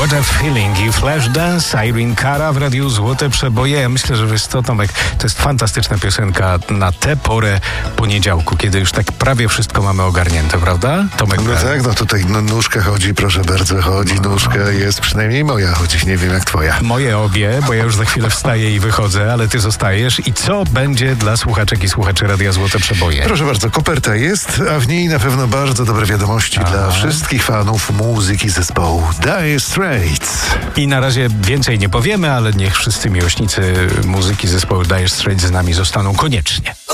What a Feeling i Flashdance, Irene Cara w Radiu Złote Przeboje. Ja myślę, że wiesz co, Tomek, to jest fantastyczna piosenka na tę porę poniedziałku, kiedy już tak prawie wszystko mamy ogarnięte, prawda? Tomek, no tak, no tutaj nóżka chodzi, proszę bardzo, chodzi, nóżka jest, przynajmniej moja chodzi, nie wiem jak twoja. Moje obie, bo ja już za chwilę wstaję i wychodzę, ale ty zostajesz. I co będzie dla słuchaczek i słuchaczy Radia Złote Przeboje? Proszę bardzo, koperta jest, a w niej na pewno bardzo dobre wiadomości dla wszystkich fanów muzyki zespołu Dire Straits. I na razie więcej nie powiemy, ale niech wszyscy miłośnicy muzyki zespołu Dire Straits z nami zostaną koniecznie.